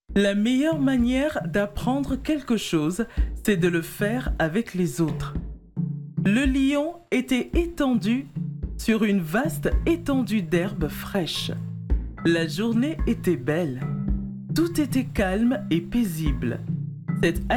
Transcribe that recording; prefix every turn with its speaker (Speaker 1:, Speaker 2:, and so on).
Speaker 1: La meilleure manière d'apprendre quelque chose, c'est de le faire avec les autres. Le lion était étendu sur une vaste étendue d'herbe fraîche. La journée était belle. Tout était calme et paisible. Cet